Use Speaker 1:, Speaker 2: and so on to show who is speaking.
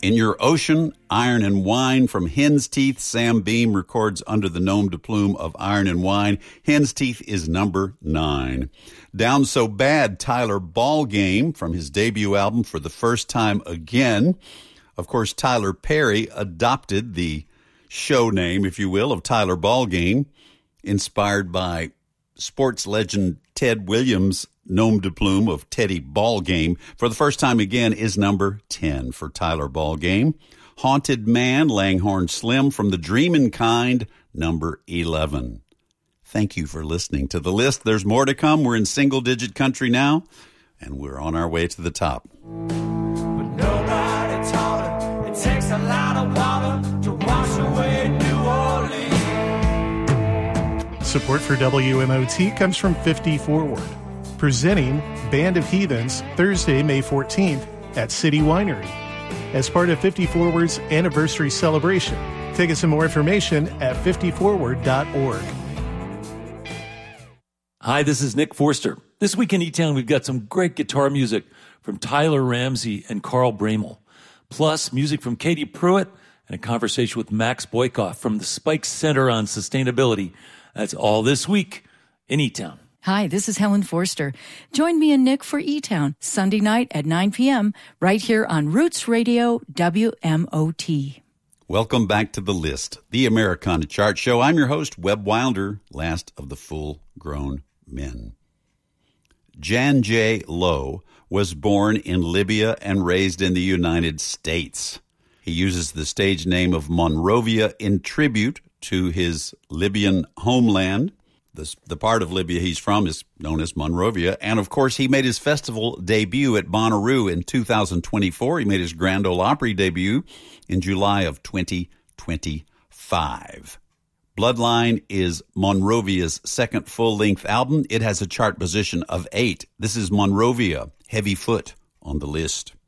Speaker 1: In Your Ocean, Iron and Wine from Hen's Teeth. Sam Beam records under the nom de plume of Iron and Wine. Hen's Teeth is number 9. Down So Bad, Tyler Ballgame from his debut album For the First Time Again. Of course, Tyler Perry adopted the show name, if you will, of Tyler Ballgame, inspired by sports legend Ted Williams' nom de plume of Teddy Ballgame. For the First Time Again is number 10 for Tyler Ballgame. Haunted Man, Langhorne Slim from the Dreamin' Kind, number 11. Thank you for listening to The List. There's more to come. We're in single-digit country now, and we're on our way to the top.
Speaker 2: But nobody taught her it takes a lot of water to wash away New Orleans.
Speaker 3: Support for WMOT comes from 50 Forward, presenting Band of Heathens Thursday, May 14th at City Winery as part of 50 Forward's anniversary celebration. Tickets and more information at 50forward.org.
Speaker 4: Hi, this is Nick Forster. This week in E-Town, we've got some great guitar music from Tyler Ramsey and Carl Bramel, plus music from Katie Pruitt and a conversation with Max Boykoff from the Spike Center on Sustainability. That's all this week in E-Town.
Speaker 5: Hi, this is Helen Forster. Join me and Nick for E-Town, Sunday night at 9 p.m., right here on Roots Radio WMOT.
Speaker 1: Welcome back to The List, the Americana Chart Show. I'm your host, Webb Wilder, last of the full-grown men. Jan J. Lowe was born in Libya and raised in the United States. He uses the stage name of Monrovia in tribute to his Libyan homeland. The part of Libya he's from is known as Monrovia. And, of course, he made his festival debut at Bonnaroo in 2024. He made his Grand Ole Opry debut in July of 2025. Bloodline is Monrovia's second full-length album. It has a chart position of 8. This is Monrovia, Heavy Foot on The List.